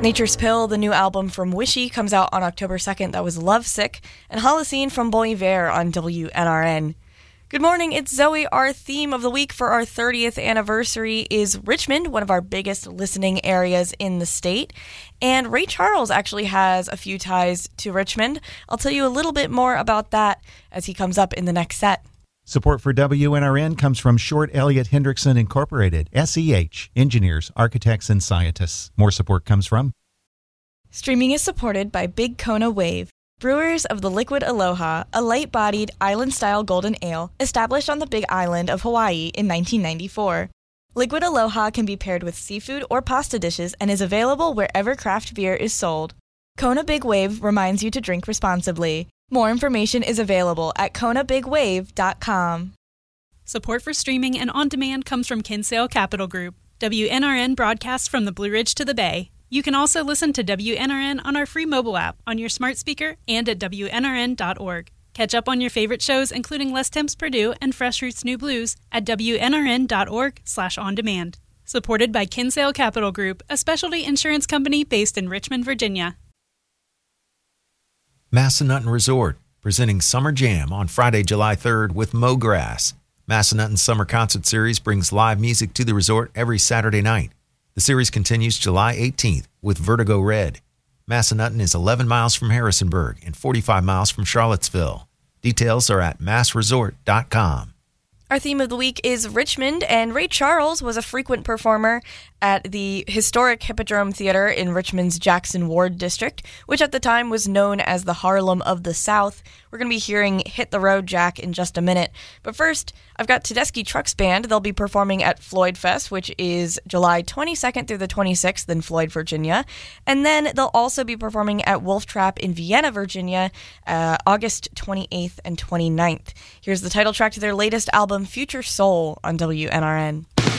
Nature's Pill, the new album from Wishy, comes out on October 2nd. That was Lovesick. And Holocene from Bon Iver on WNRN. Good morning, it's Zoe. Our theme of the week for our 30th anniversary is Richmond, one of our biggest listening areas in the state. And Ray Charles actually has a few ties to Richmond. I'll tell you a little bit more about that as he comes up in the next set. Support for WNRN comes from Short Elliott Hendrickson Incorporated, SEH, engineers, architects, and scientists. More support comes from Streaming is supported by Big Kona Wave, brewers of the Liquid Aloha, a light-bodied, island-style golden ale established on the Big Island of Hawaii in 1994. Liquid Aloha can be paired with seafood or pasta dishes and is available wherever craft beer is sold. Kona Big Wave reminds you to drink responsibly. More information is available at konabigwave.com. Support for streaming and on-demand comes from Kinsale Capital Group. WNRN broadcasts from the Blue Ridge to the Bay. You can also listen to WNRN on our free mobile app, on your smart speaker, and at WNRN.org. Catch up on your favorite shows, including Les Temps Purdue and Fresh Roots New Blues, at WNRN.org/on-demand. Supported by Kinsale Capital Group, a specialty insurance company based in Richmond, Virginia. Massanutten Resort, presenting Summer Jam on Friday, July 3rd with Mo Grass. Massanutten's Summer Concert Series brings live music to the resort every Saturday night. The series continues July 18th with Vertigo Red. Massanutten is 11 miles from Harrisonburg and 45 miles from Charlottesville. Details are at massresort.com. Our theme of the week is Richmond, and Ray Charles was a frequent performer at the historic Hippodrome Theater in Richmond's Jackson Ward District, which at the time was known as the Harlem of the South. We're going to be hearing Hit the Road, Jack in just a minute. But first, I've got Tedeschi Trucks Band. They'll be performing at Floyd Fest, which is July 22nd through the 26th in Floyd, Virginia. And then they'll also be performing at Wolf Trap in Vienna, Virginia, August 28th and 29th. Here's the title track to their latest album, Future Soul, on WNRN.